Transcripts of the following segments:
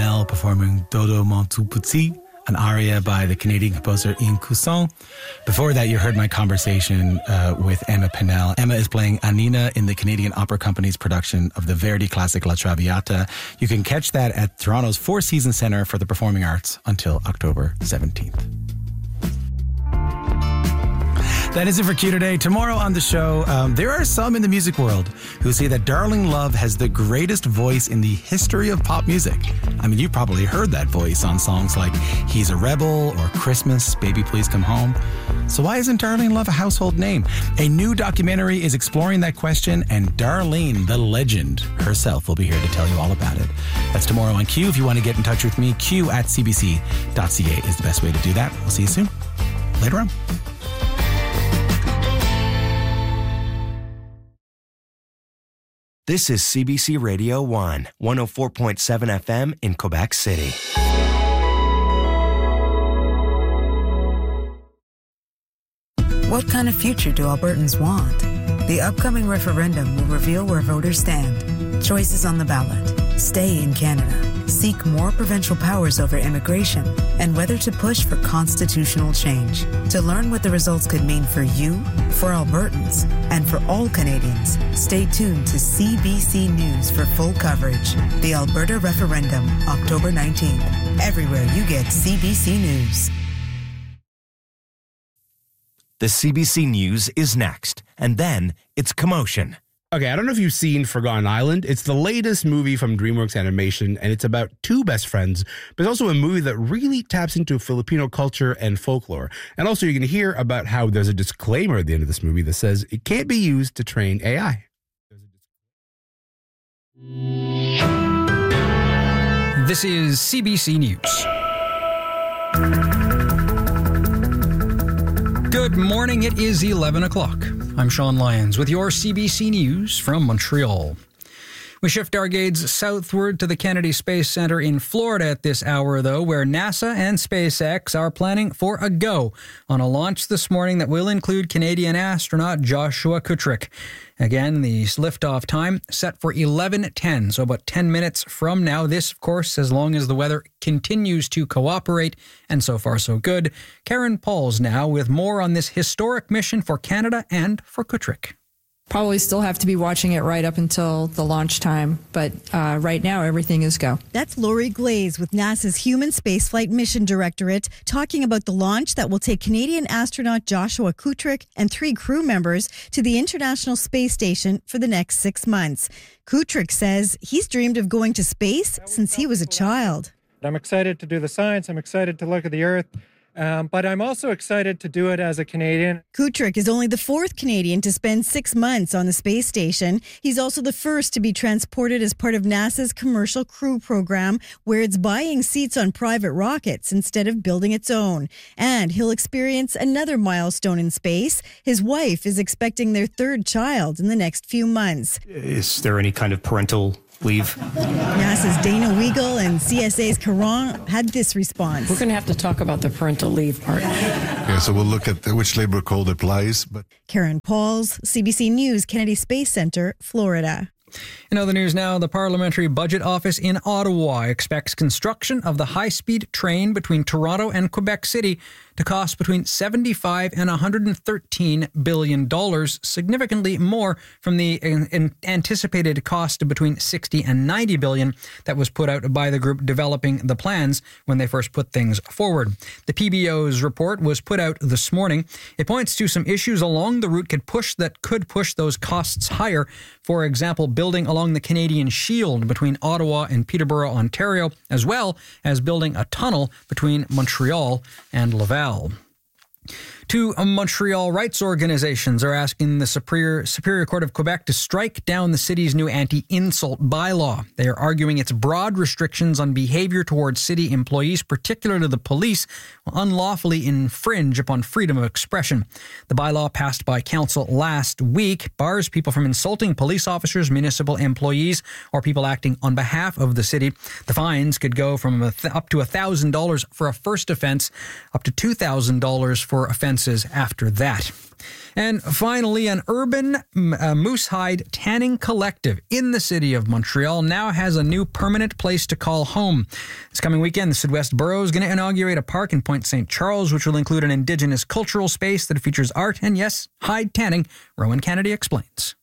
Pennell performing Dodo Mon Tout Petit, an aria by the Canadian composer Ian Cousson. Before that, you heard my conversation with Emma Pennell. Emma is playing Annina in the Canadian Opera Company's production of the Verdi classic La Traviata. You can catch that at Toronto's Four Seasons Centre for the Performing Arts until October 17th. That is it for Q today. Tomorrow on the show, there are some in the music world who say that Darlene Love has the greatest voice in the history of pop music. I mean, you probably heard that voice on songs like He's a Rebel or Christmas, Baby Please Come Home. So why isn't Darlene Love a household name? A new documentary is exploring that question, and Darlene, the legend herself, will be here to tell you all about it. That's tomorrow on Q. If you want to get in touch with me, q@cbc.ca is the best way to do that. We'll see you soon. Later on. This is CBC Radio 1, 104.7 FM in Quebec City. What kind of future do Albertans want? The upcoming referendum will reveal where voters stand. Choices on the ballot. Stay in Canada. Seek more provincial powers over immigration, and whether to push for constitutional change. To learn what the results could mean for you, for Albertans, and for all Canadians, stay tuned to CBC News for full coverage. The Alberta Referendum, October 19th. Everywhere you get CBC News. The CBC News is next, and then it's Commotion. Okay, I don't know if you've seen Forgotten Island. It's the latest movie from DreamWorks Animation, and it's about two best friends, but it's also a movie that really taps into Filipino culture and folklore. And also, you're going to hear about how there's a disclaimer at the end of this movie that says it can't be used to train AI. This is CBC News. Good morning, it is 11 o'clock. I'm Sean Lyons with your CBC News from Montreal. We shift our gaze southward to the Kennedy Space Center in Florida at this hour, though, where NASA and SpaceX are planning for a go on a launch this morning that will include Canadian astronaut Joshua Kutrick. Again, the liftoff time set for 11:10, so about 10 minutes from now. This, of course, as long as the weather continues to cooperate, and so far so good. Karen Pauls now with more on this historic mission for Canada and for Kutrick. Probably still have to be watching it right up until the launch time, but right now everything is go. That's Lori Glaze with NASA's Human Spaceflight Mission Directorate talking about the launch that will take Canadian astronaut Joshua Kutrick and 3 crew members to the International Space Station for the next 6 months. Kutrick says he's dreamed of going to space since he was a child. I'm excited to do the science. I'm excited to look at the Earth. But I'm also excited to do it as a Canadian. Kutrick is only the 4th Canadian to spend 6 months on the space station. He's also the first to be transported as part of NASA's Commercial Crew Program, where it's buying seats on private rockets instead of building its own. And he'll experience another milestone in space. His wife is expecting their 3rd child in the next few months. Is there any kind of parental leave? NASA's Dana Weigel and CSA's Caron had this response. We're going to have to talk about the parental leave part. Yeah, so we'll look at which labor code applies. But Karen Pauls, CBC News, Kennedy Space Center, Florida. In other news now, the Parliamentary Budget Office in Ottawa expects construction of the high-speed train between Toronto and Quebec City to cost between $75 and $113 billion, significantly more from the anticipated cost of between $60 and $90 billion that was put out by the group developing the plans when they first put things forward. The PBO's report was put out this morning. It points to some issues along the route could push those costs higher. For example, building along the Canadian Shield between Ottawa and Peterborough, Ontario, as well as building a tunnel between Montreal and Laval. Two Montreal rights organizations are asking the Superior Court of Quebec to strike down the city's new anti-insult bylaw. They are arguing its broad restrictions on behavior towards city employees, particularly the police, will unlawfully infringe upon freedom of expression. The bylaw passed by council last week bars people from insulting police officers, municipal employees, or people acting on behalf of the city. The fines could go from up to $1,000 for a first offense, up to $2,000 for offenses provinces after that. And finally, an urban moose hide tanning collective in the city of Montreal now has a new permanent place to call home. This coming weekend, the Sud-West Borough is going to inaugurate a park in Point St. Charles, which will include an Indigenous cultural space that features art and, yes, hide tanning. Rowan Kennedy explains.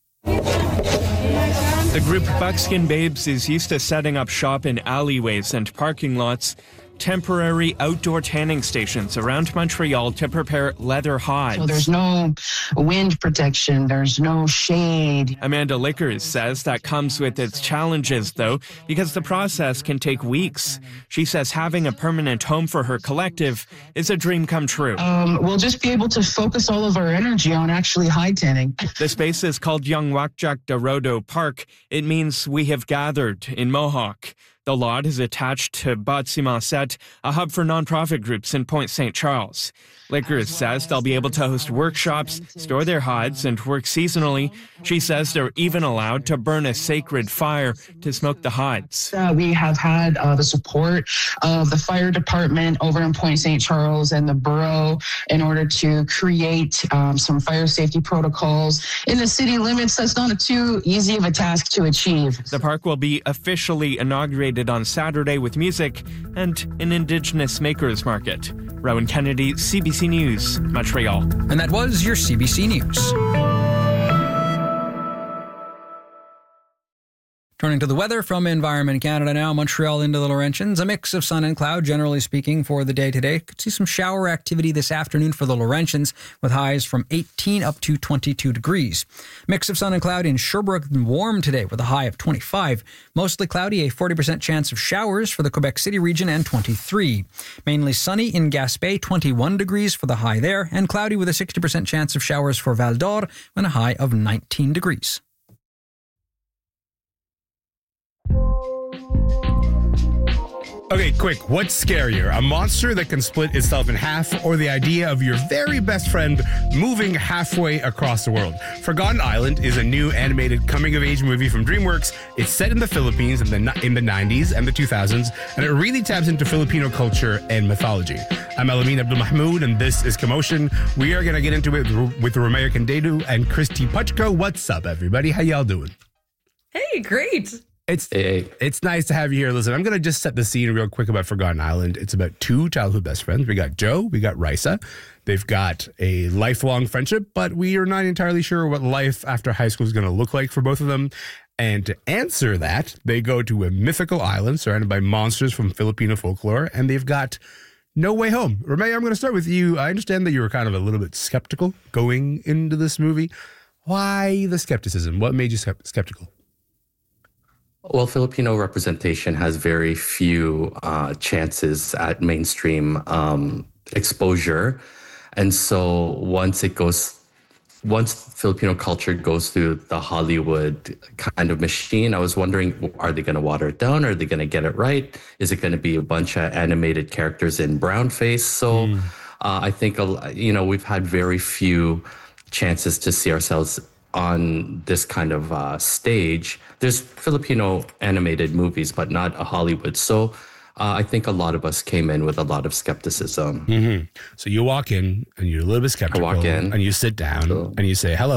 The group Buckskin Babes is used to setting up shop in alleyways and parking lots. Temporary outdoor tanning stations around Montreal to prepare leather hides. So there's no wind protection, there's no shade. Amanda Lickers says that comes with its challenges, though, because the process can take weeks. She says having a permanent home for her collective is a dream come true. We'll just be able to focus all of our energy on actually hide tanning. The space is called Young Wakjak Darodo Park. It means we have gathered in Mohawk. The lot is attached to Bâtiment 7, a hub for nonprofit groups in Point St. Charles. Lickers says they'll be able to host workshops, store their hides, and work seasonally. She says they're even allowed to burn a sacred fire to smoke the hides. We have had the support of the fire department over in Point St. Charles and the borough in order to create some fire safety protocols. In the city limits, that's not too easy of a task to achieve. The park will be officially inaugurated on Saturday with music and an Indigenous makers market. Rowan Kennedy, CBC News, Montreal. And that was your CBC News. Turning to the weather from Environment Canada now, Montreal into the Laurentians. A mix of sun and cloud, generally speaking, for the day today. Could see some shower activity this afternoon for the Laurentians, with highs from 18 up to 22 degrees. Mix of sun and cloud in Sherbrooke, warm today with a high of 25. Mostly cloudy, a 40% chance of showers for the Quebec City region, and 23. Mainly sunny in Gaspé, 21 degrees for the high there, and cloudy with a 60% chance of showers for Val d'Or, and a high of 19 degrees. Okay, quick, what's scarier? A monster that can split itself in half, or the idea of your very best friend moving halfway across the world? Forgotten Island is a new animated coming-of-age movie from DreamWorks. It's set in the Philippines in the 90s and the 2000s, and it really taps into Filipino culture and mythology. I'm Alamin Abdul Mahmoud, and this is Commotion. We are going to get into it with Romeo Candedo and Christy Puchko. What's up, everybody? How y'all doing? Hey, great. It's nice to have you here. Listen, I'm going to just set the scene real quick about Forgotten Island. It's about two childhood best friends. We got Joe, we got Risa. They've got a lifelong friendship, but we are not entirely sure what life after high school is going to look like for both of them. And to answer that, they go to a mythical island surrounded by monsters from Filipino folklore, and they've got no way home. Romeo, I'm going to start with you. I understand that you were kind of a little bit skeptical going into this movie. Why the skepticism? What made you skeptical? Well, Filipino representation has very few chances at mainstream exposure. And so once Filipino culture goes through the Hollywood kind of machine, I was wondering, are they going to water it down? Are they going to get it right? Is it going to be a bunch of animated characters in brown face? So I think, we've had very few chances to see ourselves on this kind of stage. There's Filipino animated movies, but not a Hollywood. So I think a lot of us came in with a lot of skepticism. Mm-hmm. So you walk in and you're a little bit skeptical. I walk in. And you sit down and you say, hello,